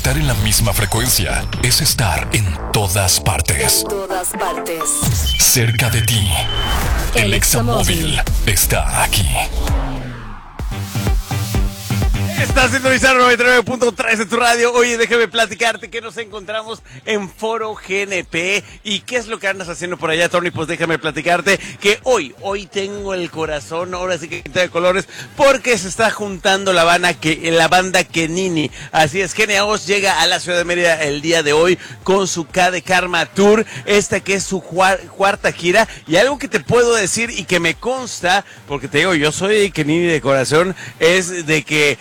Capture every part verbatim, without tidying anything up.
Estar en la misma frecuencia es estar en todas partes. En todas partes. Cerca de ti. El, el Examóvil está aquí. Estás sintonizando noventa y nueve punto tres de tu radio. Oye, déjame platicarte que nos encontramos en Foro G N P. ¿Y qué es lo que andas haciendo por allá, Tony? Pues déjame platicarte que hoy, hoy tengo el corazón, ahora sí que de colores, porque se está juntando la banda, que, la banda Kenini. Así es, Geneaos llega a la ciudad de Mérida el día de hoy con su K de Karma Tour, esta que es su cuarta gira. Y algo que te puedo decir y que me consta, porque te digo, yo soy Kenini de corazón, es de que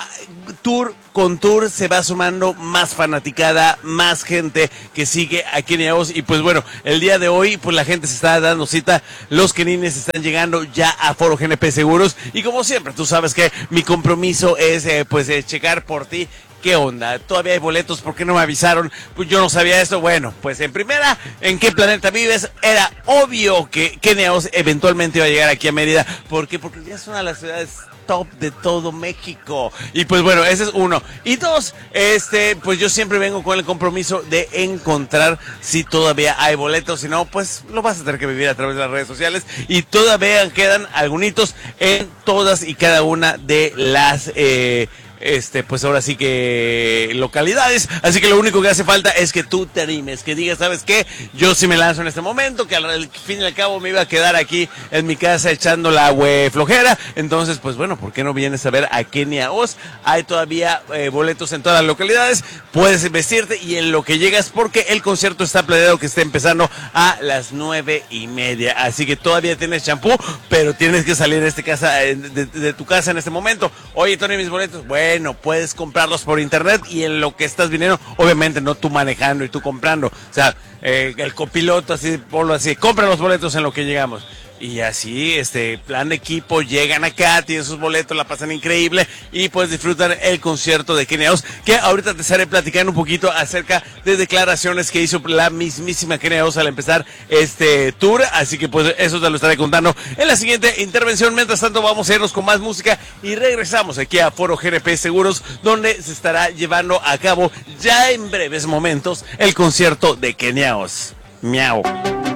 tour con tour se va sumando más fanaticada, más gente que sigue a Geneaos. Y pues bueno, el día de hoy pues la gente se está dando cita, los Kenines están llegando ya a Foro G N P Seguros, y como siempre tú sabes que mi compromiso es eh, pues eh, checar por ti. ¿Qué onda? ¿Todavía hay boletos? ¿Por qué no me avisaron? Pues yo no sabía esto. Bueno, pues en primera, ¿en qué planeta vives? Era obvio que Geneaos eventualmente iba a llegar aquí a Mérida. ¿Por qué? Porque ya es una de las ciudades top de todo México. Y pues bueno, ese es uno. Y dos, este, pues yo siempre vengo con el compromiso de encontrar si todavía hay boletos. Si no, pues lo vas a tener que vivir a través de las redes sociales. Y todavía quedan algunitos en todas y cada una de las... Eh, Este, pues ahora sí que localidades, así que lo único que hace falta es que tú te animes, que digas, ¿sabes qué? Yo sí me lanzo en este momento, que al fin y al cabo me iba a quedar aquí en mi casa echando la hue flojera, entonces pues bueno, ¿por qué no vienes a ver a Geneaos? Hay todavía eh, boletos en todas las localidades, puedes vestirte y en lo que llegas, porque el concierto está planeado que esté empezando a las nueve y media, así que todavía tienes champú, pero tienes que salir de, este casa, de, de, de tu casa en este momento. Oye, Tony, mis boletos, bueno, Bueno, puedes comprarlos por internet y en lo que estás viniendo, obviamente no tú manejando y tú comprando, o sea, eh, el copiloto, así, ponlo así, compra los boletos en lo que llegamos. Y así, este, plan de equipo, llegan acá, tienen sus boletos, la pasan increíble y pues disfrutan el concierto de Geneaos, que ahorita te estaré platicando un poquito acerca de declaraciones que hizo la mismísima Geneaos al empezar este tour, así que pues eso te lo estaré contando en la siguiente intervención. Mientras tanto vamos a irnos con más música y regresamos aquí a Foro G N P Seguros, donde se estará llevando a cabo ya en breves momentos el concierto de Geneaos. Miau.